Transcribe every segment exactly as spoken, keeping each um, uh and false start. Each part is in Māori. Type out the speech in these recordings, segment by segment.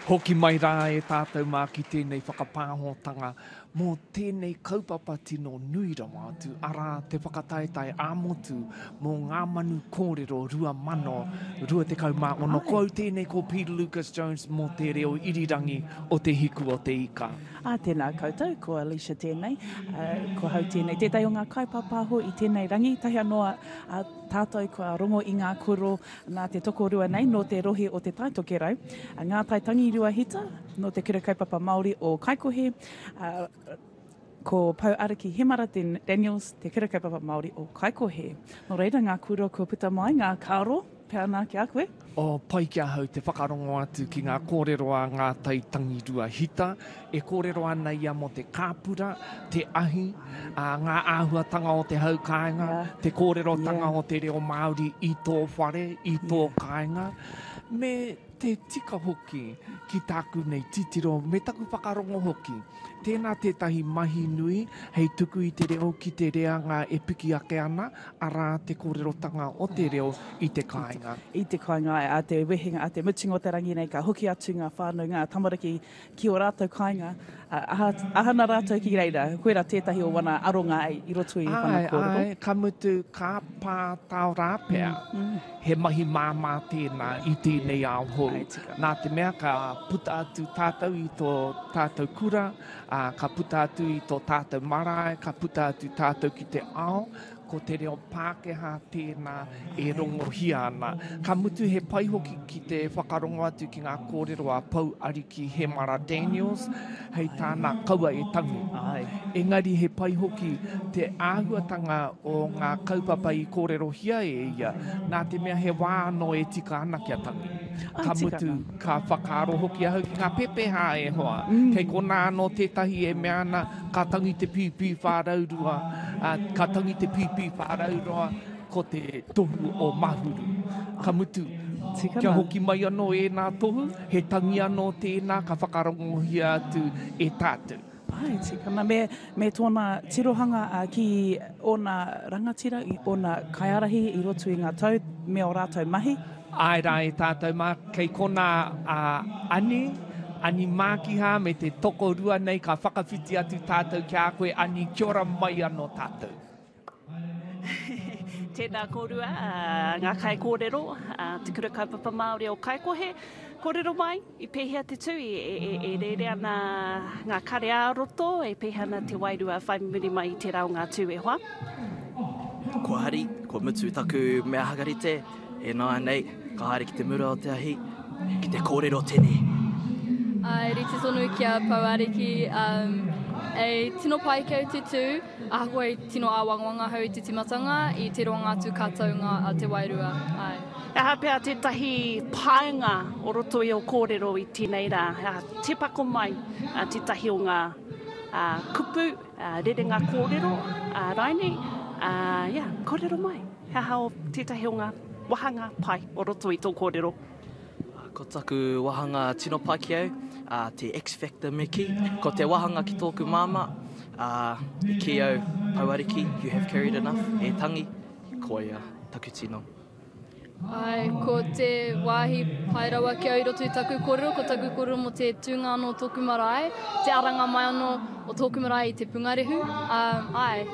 Hoki mai rā e tātou mā ki tēnei whakapāhotanga mō tēnei kaupapa tino nui rawa atu ara te whakataetai āmotu mō ngā manu kōrero rua mano rua te kaumā ono kau tēnei ko Peter Lucas Jones mō te reo irirangi o te hiku o te ika. A tēnā koutou, ko Alicia tēnei, uh, ko hau tēnei. Tētai o ngā kaupapa ho i tēnei rangi, tahi anoa uh, tātou kua rongo i ngā koro nā te toko rua nei no te rohe o te taitokerau. Uh, ngā taitangi rua hita no te kura kaupapa Māori o Kaikohe, uh, ko Pau Ariki Hemara Daniels, te kura kaupapa Māori o Kaikohe. No reira, ngā kuro ko puta mai, ngā kāro, pēr nā ki a koe? O pai kia hau te whakarongo atu ki ngā kōrero a ngā taitangi rua hita, e kōrero ana ia mo te kāpura, te ahi, a ngā āhuatanga o te haukainga, yeah. te kōrero tanga yeah. o te reo Māori i tō whare, i tō yeah. kāinga, me te tika hoki ki tāku nei titiro, me taku whakarongo hoki. Tēnā tētahi mahi nui, hei tuku i te reo ki te reanga e piki ake ana, ara te kōrerotanga o te reo i te kāinga. I te kāinga, a te wehinga, a te mutinga o te rangi nei, ka hoki atu ngā whānau, ngā tamariki ki o rātou kāinga. Aha, ahana rātou ki reira, koera tētahi o wana aronga ai i roto i whana kōrero. Ai, ka mutu ka pā tau rāpea, mm, mm. he mahi māmā tēnā i tēnei ao hou. Nā te mea ka puta atu tātou i tō tātou kura, Uh, ka puta atu i tō tātou marae, ka puta atu tātou ki te ao, ko te reo Pākehā tēnā e rongohia ana. Ka mutu he pai hoki ki te whakarongo atu ki ngā kōrero a Pau Ariki Hemara Daniels, hei tāna kaua e tangu. Ai. Engari he pai hoki te āhuatanga o ngā kaupapa i kōrerohia e ia, nā te mea he wāno e tika ana kia tangu. Ka mutu ka whakaro hoki ahau ki ngā pepeha e hoa. Mm. Kei kona anō tētahi e mea ana, ka tangi te pipi whāraurua, uh, ka tangi te pipi whāraurua ko te tohu o mahuru. Ka mutu, Tikana. Kia hoki mai anō e nā tohu, he tangi anō tēnā ka whakarongohia atu e tātou. Ai, tikana. Me, me tōna tirohanga uh, ki ona rangatira, i ona kaiarahi i roto i ngā tau, me o rātou mahi. Ai rā e tātou mā, kei kona uh, ani, ani mākiha me te toko rua nei ka whakawhiti atu tātou ki a koe, ani kia ora mai anō tātou. Tēnā kōrua, uh, ngā kai kōrero, uh, te kura kaupapa Māori o Kaikohe, kōrero mai, i pēhea te tū, e, e, e rere ana ngā kare ā-roto, e pēhea ana te wairua whaimiri mai i te rao ngā tū e hoa. Ko hari, ko mutu taku mea hagarite, e nā nei, ka haere ki te mura o te ahi, ki te kōrero tēnei. Ai, rite tonu kia Pau Ariki, um, e tino pai keu te tū, a koe tino āwangwanga hau i te timatanga, i te ronga atu kātaunga a te wairua. Ai. E hapea tētahi pāinga o roto i o kōrero i tēnei rā. Te pako mai, a tētahi o ngā uh, kupu, uh, rere ngā kōrero, uh, raini, uh, yeah, kōrero mai. He hao tētahi o ngā wahanga pai o roto i tō kōrero. Ko taku wahanga tino pai ki au, uh, te X-Factor me ki, ko te wahanga ki tōku māma, uh, i ki au Pau Ariki, you have carried enough, e tangi, koe uh, taku tino. Ai, ko te wāhi pairawa ki au i roto i taku kōrero, ko taku kōrero mo te tūnga anō tōku marae, te aranga mai anō o tōku marae i te pungarehu, um, ai.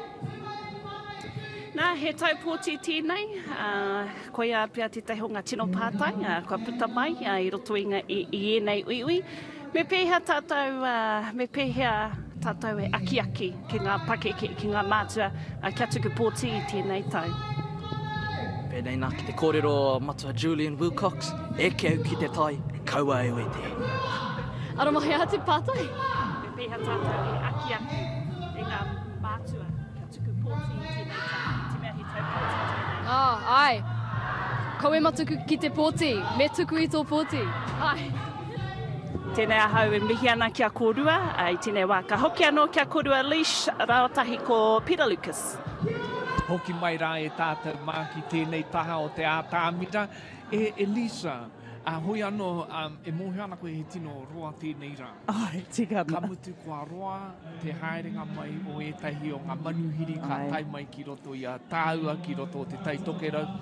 Nā, he taupōti tēnei, uh, koe a pia tētahi o ngā tino pātai, uh, kua puta mai uh, i roto i, ngā, i, i enei uiui. Me pēhea tātou, uh, me pēhea tātou e aki-aki ki ngā pake, ki, ki ngā mātua, uh, kia tuku pōti i tēnei tau. Pēnei nā ki te kōrero matua Julian Wilcox, e ke au ki te tai, kaua e oe te. Ara mahi a te pātai? Me pēhea tātou e aki-aki i ngā mātua, kia tuku pōti i tēnei tau. Ah, ai. Koe matuku ki te pōti, me tuku i tō pōti. Ai. Tēnei ahau e mihi ana kia kōrua, i tēnei wā ka hoki anō kia kōrua leash, raotahi ko Peter Lucas. Hoki mai rā e tātou mā ki tēnei taha o te ātāmira, e Elisa, a hoi anō, um, e mohi ana koe he tino roa tēnei rā. Ai, tikana. Ka mutu kua roa, te haerenga mai o etahi o ngā manuhiri ka tai mai ki roto i a tāua ki roto o te taitokerau.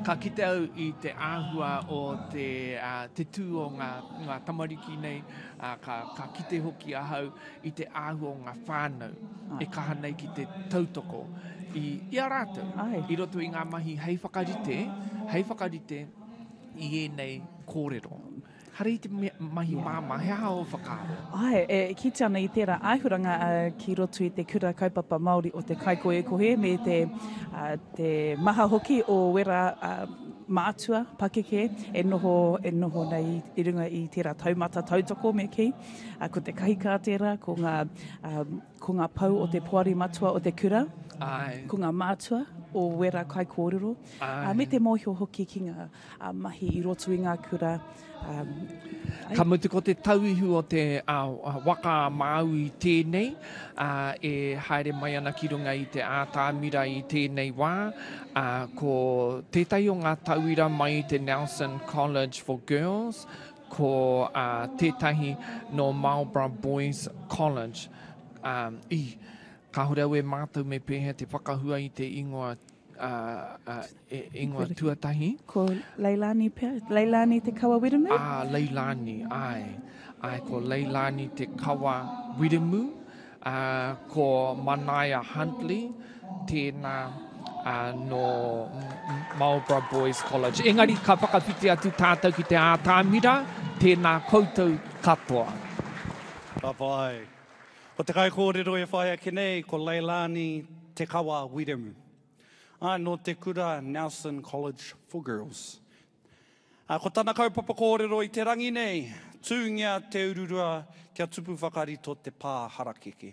ka kite au i te āhua o te, uh, te tū o ngā, ngā tamariki nei, uh, ka, ka kite hoki ahau i te āhua o ngā whānau, Ai. e kaha nei ki te tautoko i, i a rātou. Ai. I roto i ngā mahi hei whakarite, hei whakarite i e nei kōrero. Hare i te me, mahi māma, he aha o whakaaro? Ai, e ki te ana i tērā aihuranga uh, ki roto i te kura kaupapa Māori o te kaikoe kohe me te, uh, te maha hoki o wera uh, mātua pakeke e noho, e noho nei i runga i tērā taumata tautoko me ki. Uh, ko te kahika tērā, ko ngā, um, ko ngā pau o te poari matua o te kura. Ai. Ko ngā mātua o wera kai kōrero. Uh, me te mōhio hoki ki ngā uh, mahi i roto i ngā kura. Um, Ka mutu ko te tauihu o te uh, waka māu i tēnei, uh, e haere mai ana ki runga i te ātāmira i tēnei wā, uh, ko tētai o ngā tauira mai i te Nelson College for Girls, ko uh, tētahi no Marlborough Boys College. Um, I, ka hore au e mātou me pēhea te whakahua i te ingoa Uh, uh, e, ingoa tuatahi. Ko Leilani pia, Leilani te kawa wiremu? Ah, Leilani, ai. Ai, ko Leilani te kawa wiremu. Uh, ko Manaia Huntley, tēnā uh, no Marlborough Boys College. Engari, ka whakawhiti atu tātou ki te ātāmira, tēnā koutou katoa. Ka pai. Ko te kai kōrero e whaia ki nei, ko Leilani te kawa wiremu. Ai, no te kura Nelson College for Girls. A, ko tana kaupapa kōrero i te rangi nei, tūngia te ururua kia tupu whakarito te pā harakeke.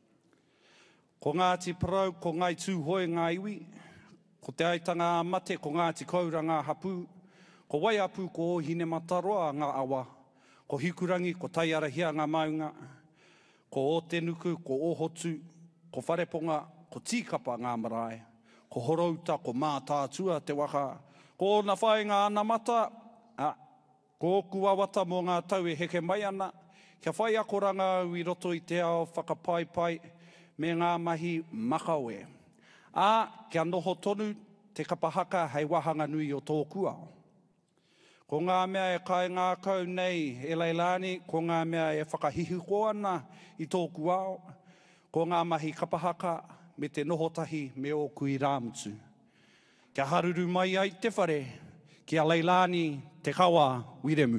Ko Ngāti Parau, ko ngai tūhoi ngā iwi, ko te aitanga mate, ko Ngāti Kaura ngā hapu, ko Waiapu, ko Hine Mataroa ngā awa, ko Hikurangi, ko Taiarahia ngā maunga, ko Otenuku, ko Ohotu, ko Whareponga, ko Tīkapa ngā marae, ko Horauta, ko Mātātua te waka, ko na whae ngā ana mata, a, ko oku awata mō ngā tau e heke mai ana, kia whai akoranga au i roto i te ao whakapaipai me ngā mahi makawe. A, kia noho tonu te kapahaka hei wahanga nui o tōku ao. Ko ngā mea e kai ngā kau nei e Leilani, ko ngā mea e whakahihuko ana i tōku ao, ko ngā mahi kapahaka me te nohotahi me o kui rāmutu. Kia haruru mai ai te whare, kia Leilani te kawa wiremu.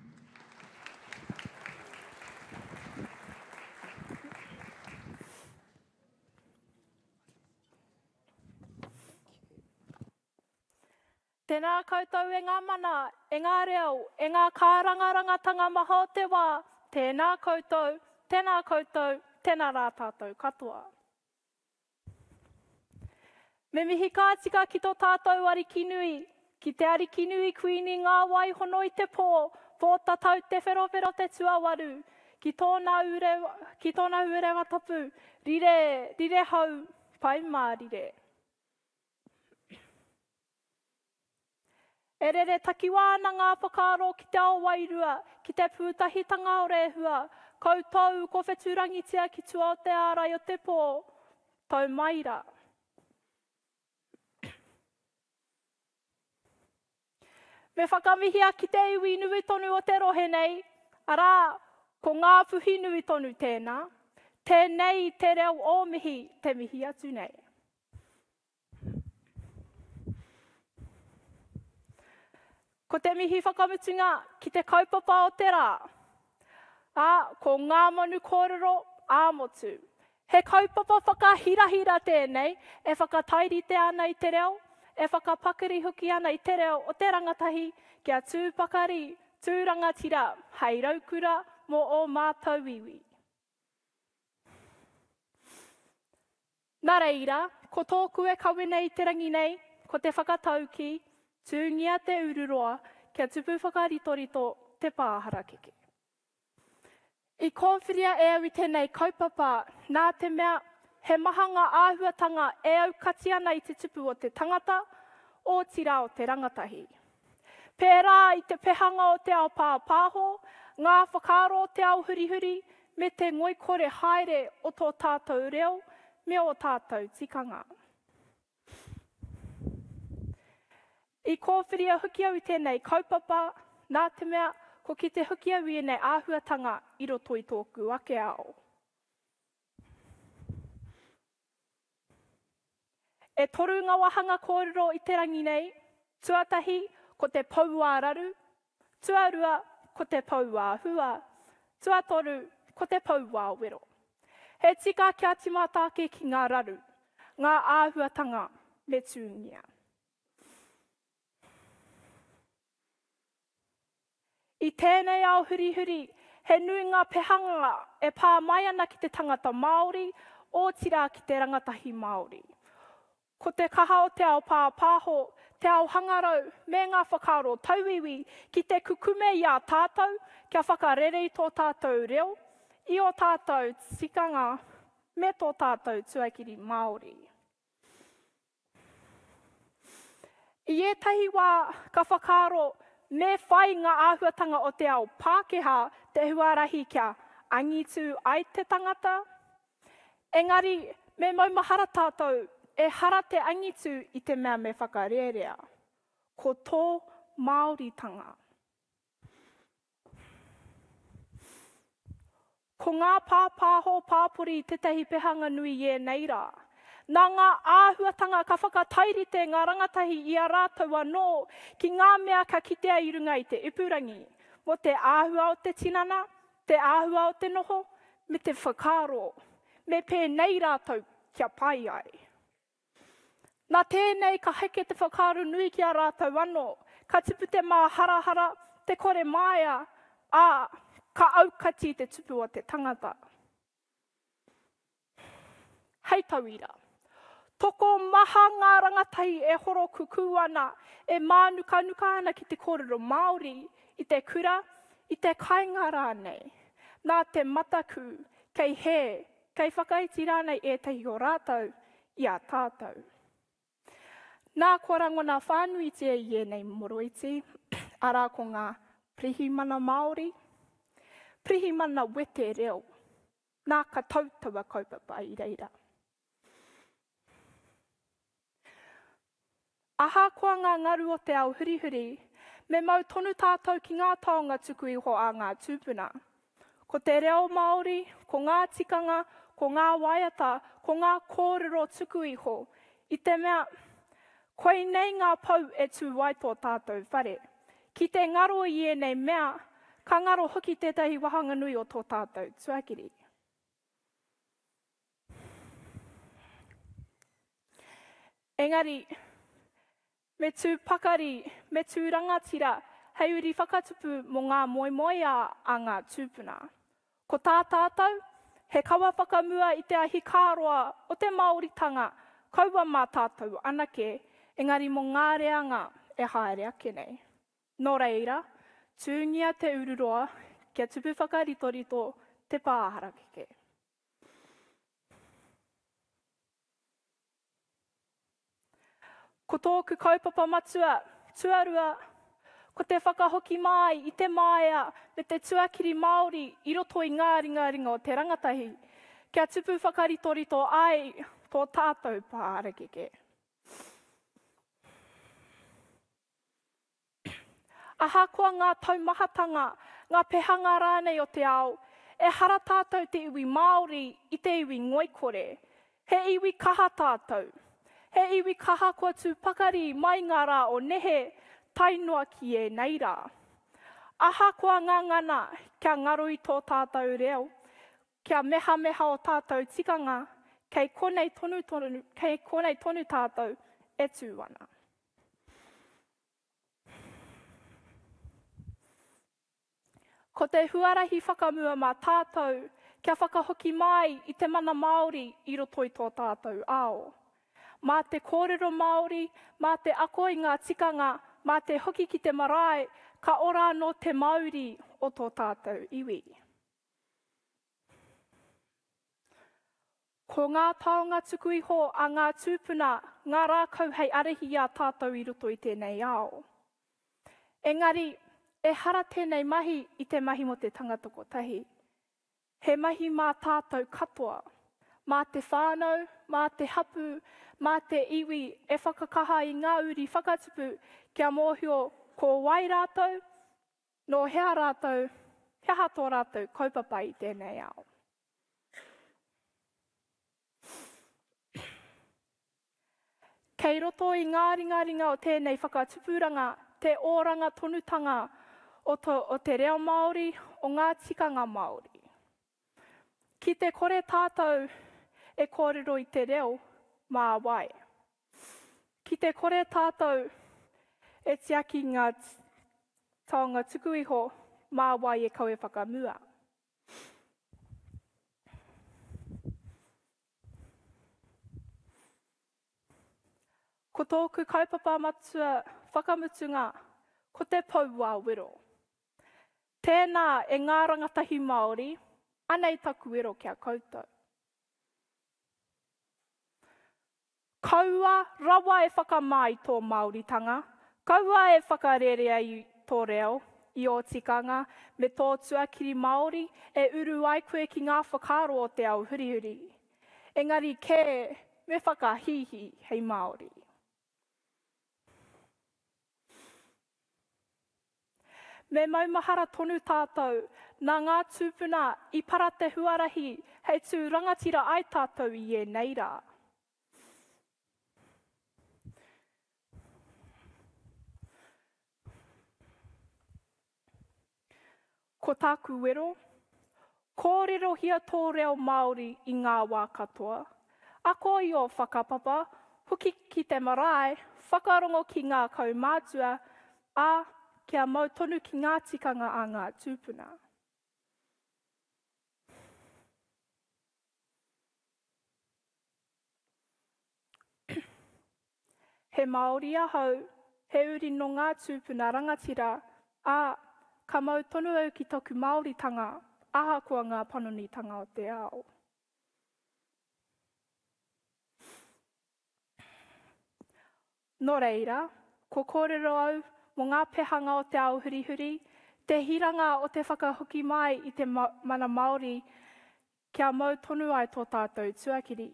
Tēnā koutou e ngā mana, e ngā reo, e ngā kārangarangatanga maha o te wā, tēnā koutou, tēnā koutou, tēnā rā tātou katoa. Me mihi kātika ki tō tātou arikinui, ki te arikinui kuini ngā wai hono i te pō, pō tatau te wherovero te tuawaru, ki tōna ure, ki tōna urewa tapu, rire, rire hau, pai mā rire. E rere takiwāna ngā whakaaro ki te ao wairua, ki te pūtahitanga o rehua, koutou ko whetūrangitia ki tua o te ārai o te pō, tau maira. Me whakamihia ki te iwi nui tonu o te rohe nei, arā, ko ngā puhi nui tonu tēnā, tēnei te reo ōmihi te mihi atu nei. Ko te mihi whakamutunga ki te kaupapa o te rā, a, ko ngā manu kōrero āmotu. He kaupapa whakahirahira tēnei, e whakatairite ana i te reo, e whakapakari huki ana i te reo o te rangatahi kia tūpakari, tūrangatira, hei raukura mō o mātou iwi. Nā reira, ko tōku e kawene i te rangi nei, ko te whakatauki, tūngia te ururoa, kia tupu whakaritorito te pāharakeke. I kōwhiria e au i tēnei kaupapa, nā te mea, he mahanga āhuatanga e au kati ana i te tupu o te tangata, o tira o te rangatahi. Pērā i te pehanga o te ao pāpāho, ngā whakaaro o te ao hurihuri, me te ngoikore haere o tō tātou reo, me o tātou tikanga. I kōwhiria huki au i tēnei kaupapa, nā te mea, ko ki te huki au i nei āhuatanga i roto i tōku ake ao. E toru ngā wahanga kōrero i te rangi nei, tuatahi ko te paua raru, tuarua ko te paua hua, tuatoru ko te paua wero. He tika kia timatāke ki ngā raru, ngā āhuatanga me tūngia. I tēnei ao huri huri, he nui ngā pehanga e pā mai ana ki te tangata Māori, o tira ki te rangatahi Māori. Ko te kaha o te ao pāpāho, te ao hangarau, me ngā whakaaro tauiwi, ki te kukume i a tātou, kia whakarere i tō tātou reo, i o tātou tikanga, me tō tātou tuakiri Māori. I ētahi wā ka whakaaro, me whai ngā āhuatanga o te ao Pākehā, te huarahi kia angitu ai te tangata. Engari, me maumahara tātou, e hara te angitu i te mea me whakarerea. Ko tō Māoritanga. Ko ngā pāpāho pāpuri i tetahi pehanga nui e nei rā. Nā ngā āhuatanga ka whakatairite ngā rangatahi i a rātou anō ki ngā mea ka kitea i runga i te ipurangi. Mo te āhua o te tinana, te āhua o te noho, me te whakaaro. Me pēnei rātou kia pai ai. Nā tēnei ka heke te whakaaro nui ki a rātou anō, ka tupu te mā harahara, te kore maia, ā, ka aukati te tupu o te tangata. Hei tauira, toko maha ngā rangatahi e horo kuku ana, e mānuka nuka ana ki te kōrero Māori, i te kura, i te kāinga rānei. Nā te mataku, kei he, kei whakaiti rānei e tehi o rātou, i a tātou. Nā kua rangona whānuiti e i nei moroiti, ara ko ngā prihimana Māori, prihimana wete reo, nā ka tautaua kaupapa i reira. Aha kua ngā ngaru o te ao huri huri, me mau tonu tātou ki ngā taonga tuku iho a ngā tūpuna. Ko te reo Māori, ko ngā tikanga, ko ngā waiata, ko ngā kōrero tuku iho, i te mea, koe nei ngā pau e tū wai tō tātou whare. Ki te ngaro i e nei mea, ka ngaro hoki tētahi wahanga nui o tō tātou tuakiri. Engari, me tū pakari, me tū rangatira, hei uri whakatupu mō ngā moemoea a ngā tūpuna. Ko tā tātou, he kawa whakamua i te ahi kāroa o te Māoritanga, kaua mā tātou anake, engari mō ngā reanga e haere ake nei. Nō reira, tūngia te ururoa, kia tupu whakaritorito te pāhara keke. Ko tōku kaupapa matua, tuarua, ko te whakahoki mai i te maia me te tuakiri Māori i roto i ngā ringa ringa o te rangatahi, kia tupu whakaritorito ai tō tātou pāhara keke. Aha kua ngā taumahatanga, ngā pehanga rānei o te ao, e hara tātou te iwi Māori i te iwi ngoikore. He iwi kaha tātou. He iwi kaha kua tū pakari mai ngā rā o nehe, tainua ki e nei rā. Aha kua ngā ngana, kia ngaro i tō tātou reo, kia meha meha o tātou tikanga, kei konei tonu, tonu, kei konei tonu tātou e tū ana. Ko te huarahi whakamua mā tātou, kia whakahoki mai i te mana Māori i roto i tō tātou ao. Mā te kōrero Māori, mā te ako i ngā tikanga, mā te hoki ki te marae, ka ora no te Māori o tō tātou iwi. Ko ngā taonga tuku iho a ngā tūpuna, ngā rākau hei arehi a tātou i roto i tēnei ao. Engari, e hara tēnei mahi i te mahi mo te tangata kotahi. He mahi mā tātou katoa, mā te whānau, mā te hapu, mā te iwi e whakakaha i ngā uri whakatupu kia mōhio ko wai rātou, no hea rātou, hea tō rātou kaupapa i tēnei ao. Kei roto i ngā ringa ringa o tēnei whakatupuranga, te ōranga tonutanga o, to, o te reo Māori, o ngā tikanga Māori. Ki te kore tātou e kōrero i te reo mā wai. Ki te kore tātou e tiaki ngā taonga tuku iho mā wai e kau e whakamua. Ko tōku kaupapa matua whakamutunga, ko te paua wero. Tēnā e ngā rangatahi Māori, anei taku wero kia koutou. Kaua rawa e whakamai tō Māoritanga, kaua e whakarerea i tō reo, i o tikanga, me tō tuakiri Māori, e uru ai koe ki ngā whakaro o te au hurihuri. Engari kē, me whakahihi hei Māori. Me maumahara tonu tātou, nā ngā tūpuna i para te huarahi, hei tū rangatira ai tātou i e nei rā. Ko tāku wero, kōrero hia tō reo Māori i ngā wā katoa. Ako i o whakapapa, huki ki te marae, whakarongo ki ngā kaumātua, a kia mau tonu ki ngā tikanga a ngā tūpuna. He Māori ahau, he uri no ngā tūpuna rangatira, a ka mau tonu au ki toku Māoritanga, aha kua ngā panonitanga o te ao. Nō reira, ko kōrero au, mō ngā pehanga o te ao hurihuri, te hiranga o te whakahoki mai i te ma mana Māori, kia mau tonu ai tō tātou tuakiri.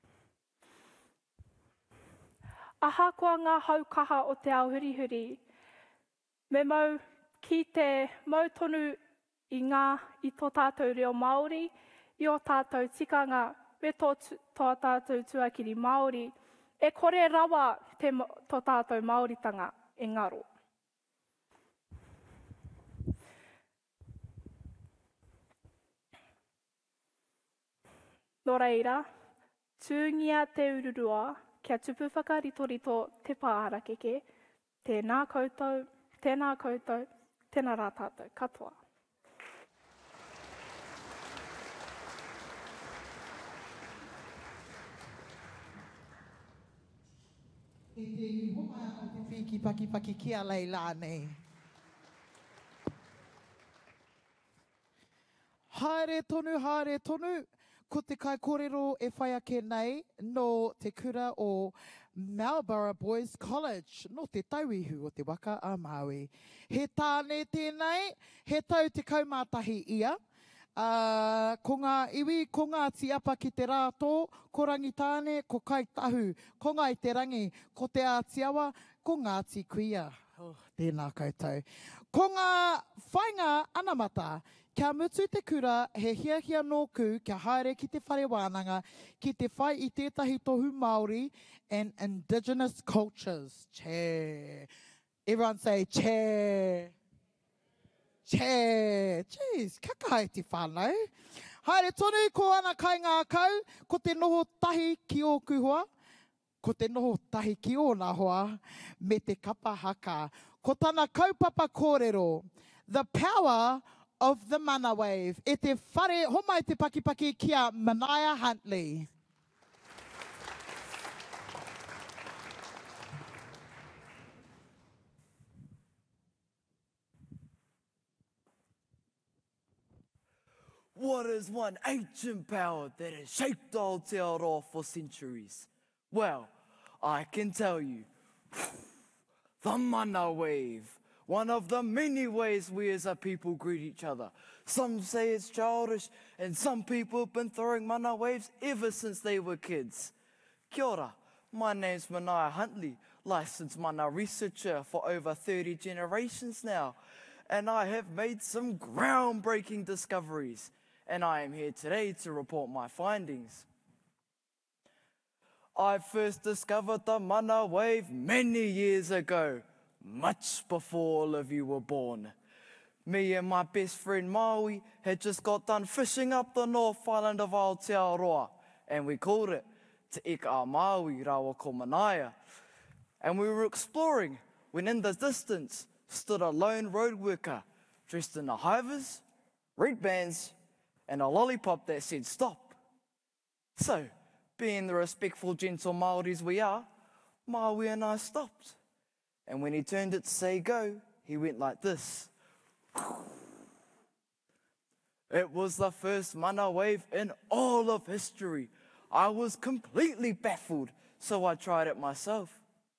Aha kua ngā haukaha o te ao hurihuri, me mau ki te mau tonu i ngā i tō tātou reo Māori, i o tātou tikanga, me tō, tō tātou tuakiri Māori, e kore rawa te, tō tātou Māoritanga e ngaro. Nō reira, tūngia te ururua, kia tupu whakaritorito te pāhara keke, tēnā koutou, tēnā koutou, tēnā rā tātou katoa. E te homa o te whiki paki paki kia leila nei. Haere tonu, haere tonu. Ko te kai kōrero e whai ake nei no te kura o Marlborough Boys College, no te tauihu o te waka a Māui. He tāne tēnei, he tau te kaumātahi ia. Uh, ko ngā iwi, ko ngā tiapa ki te rātō, ko rangi tāne, ko kai tahu, ko ngā i te rangi, ko te ātiawa, ko ngā ti kuia. Oh, tēnā koutou. Ko ngā whainga anamata, kia mutu te kura, he hia hia nōku, kia haere ki te whare wānanga, ki te whai i tētahi tohu Māori and Indigenous cultures. Che. Everyone say, che. Che. Jeez, kakahai te whānau. Haere tonu, ko ana kai ngā kau, ko te noho tahi ki o kuhua, ko te noho tahi ki o nā hoa, me te kapa haka. Ko tana kaupapa kōrero, the power of the mana wave. E te whare, homai te pakipaki kia Mania Huntley. What is one ancient power that has shaped Aotearoa for centuries? Well, I can tell you, the mana wave. One of the many ways we as a people greet each other. Some say it's childish, and some people have been throwing mana waves ever since they were kids. Kia ora, my name's Manaia Huntley, licensed mana researcher for over thirty generations now, and I have made some groundbreaking discoveries, and I am here today to report my findings. I first discovered the mana wave many years ago, much before all of you were born. Me and my best friend Maui had just got done fishing up the North Island of Aotearoa, and we called it Te Ika a Maui Rawa ko Manaia. And we were exploring when in the distance stood a lone road worker dressed in a hivers, red bands, and a lollipop that said stop. So, being the respectful, gentle Māoris we are, Maui and I stopped. And when he turned it to say go, he went like this. It was the first mana wave in all of history. I was completely baffled, so I tried it myself.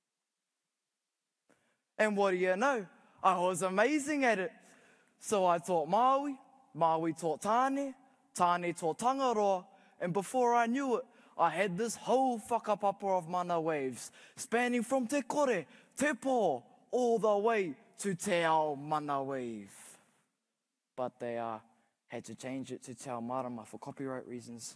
And what do you know? I was amazing at it. So I taught Maui, Maui taught Tāne, Tāne taught Tangaroa, and before I knew it, I had this whole whakapapa of mana waves, spanning from Te Kore, Te Pō, all the way to Te Ao mana wave. But they uh, had to change it to Te Ao Marama for copyright reasons.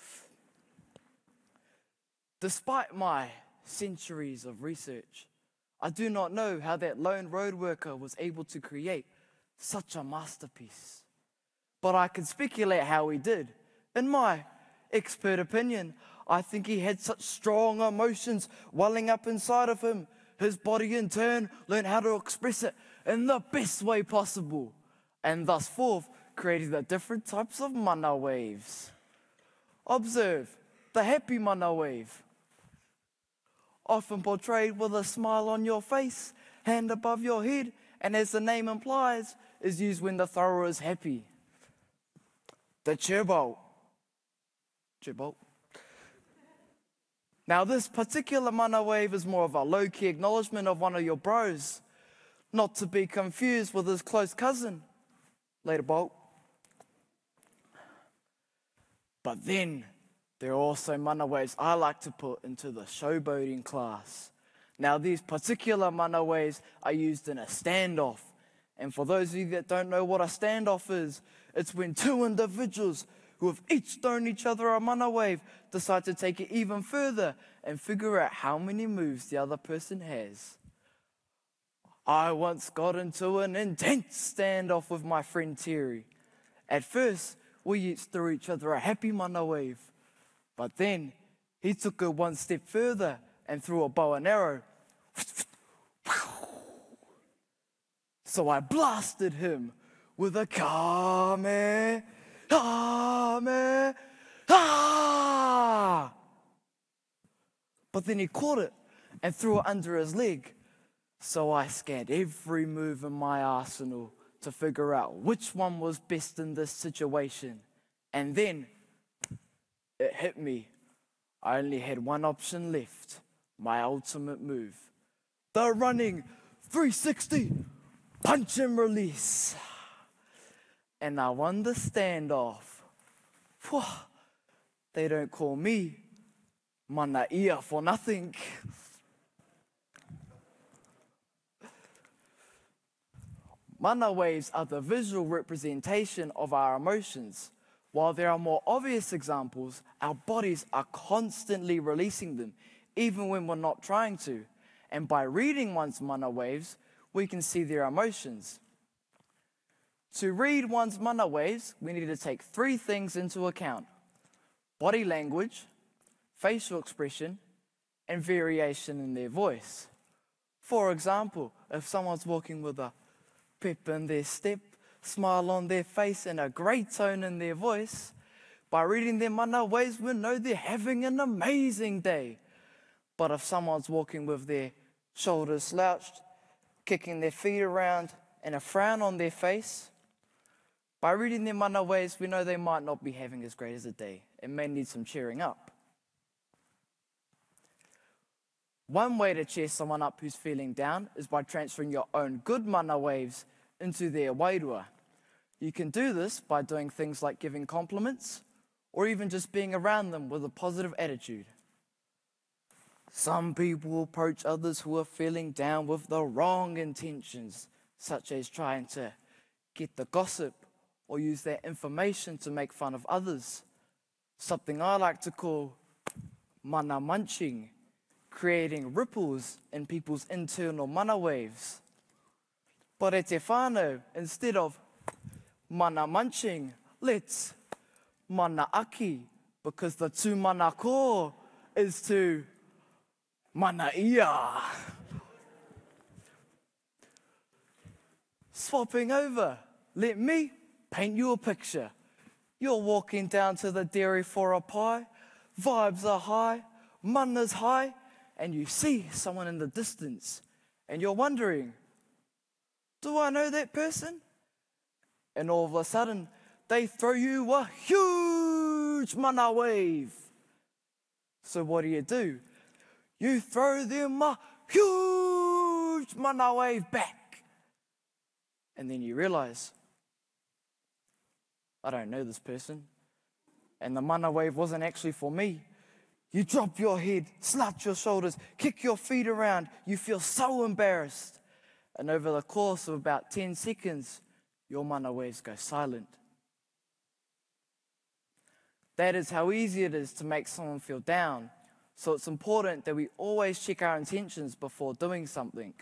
Despite my centuries of research, I do not know how that lone road worker was able to create such a masterpiece. But I can speculate how he did. In my expert opinion, I think he had such strong emotions welling up inside of him. His body in turn learned how to express it in the best way possible, and thus forth creating the different types of mana waves. Observe the happy mana wave, often portrayed with a smile on your face, hand above your head, and as the name implies, is used when the thrower is happy. The chirbolt. Chirbolt. Now this particular mana wave is more of a low-key acknowledgement of one of your bros, not to be confused with his close cousin. Later, bolt. But then there are also mana waves I like to put into the showboating class. Now these particular mana waves are used in a standoff. And for those of you that don't know what a standoff is, it's when two individuals who have each thrown each other a mana wave decide to take it even further and figure out how many moves the other person has. I once got into an intense standoff with my friend Terry. At first, we each threw each other a happy mana wave. But then, he took it one step further and threw a bow and arrow. So I blasted him with a kame, kame, ah! But then he caught it and threw it under his leg. So I scanned every move in my arsenal to figure out which one was best in this situation. And then it hit me. I only had one option left, my ultimate move. The running three sixty punch and release. And I won the standoff. Phew, they don't call me Manaia for nothing. Mana waves are the visual representation of our emotions. While there are more obvious examples, our bodies are constantly releasing them, even when we're not trying to. And by reading one's mana waves, we can see their emotions. To read one's mana waves, we need to take three things into account: body language, facial expression, and variation in their voice. For example, if someone's walking with a pep in their step, smile on their face, and a great tone in their voice, by reading their mana waves, we know they're having an amazing day. But if someone's walking with their shoulders slouched, kicking their feet around, and a frown on their face, by reading their mana waves, we know they might not be having as great as a day and may need some cheering up. One way to cheer someone up who's feeling down is by transferring your own good mana waves into their wairua. You can do this by doing things like giving compliments or even just being around them with a positive attitude. Some people approach others who are feeling down with the wrong intentions, such as trying to get the gossip or use their information to make fun of others. Something I like to call mana munching, creating ripples in people's internal mana waves. But e te whānau, instead of mana munching, let's mana aki, because the tū mana ko is to mana ia. Swapping over, let me paint you a picture. You're walking down to the dairy for a pie, vibes are high, mana's high, and you see someone in the distance, and you're wondering, do I know that person? And all of a sudden, they throw you a huge mana wave. So what do you do? You throw them a huge mana wave back. And then you realize, I don't know this person. And the mana wave wasn't actually for me. You drop your head, slouch your shoulders, kick your feet around. You feel so embarrassed. And over the course of about ten seconds, your mana waves go silent. That is how easy it is to make someone feel down. So it's important that we always check our intentions before doing something.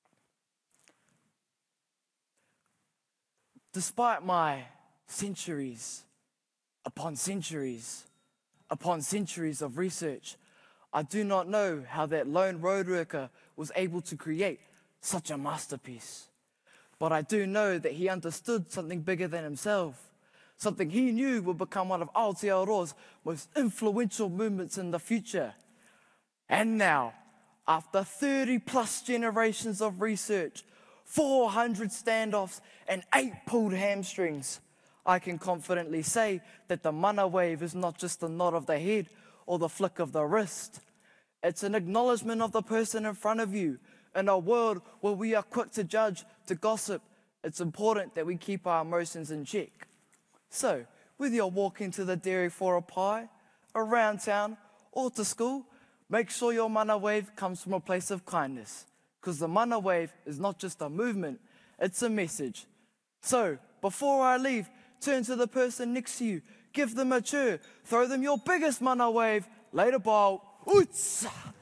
Despite my centuries upon centuries upon centuries of research, I do not know how that lone road worker was able to create such a masterpiece. But I do know that he understood something bigger than himself, something he knew would become one of Aotearoa's most influential movements in the future. And now, after thirty plus generations of research, four hundred standoffs and eight pulled hamstrings, I can confidently say that the mana wave is not just the nod of the head or the flick of the wrist. It's an acknowledgement of the person in front of you. In a world where we are quick to judge, to gossip, it's important that we keep our emotions in check. So, whether you're walking to the dairy for a pie, around town, or to school, make sure your mana wave comes from a place of kindness. Because the mana wave is not just a movement, it's a message. So, before I leave, turn to the person next to you, give them a cheer, throw them your biggest mana wave, later bowl, ootsa!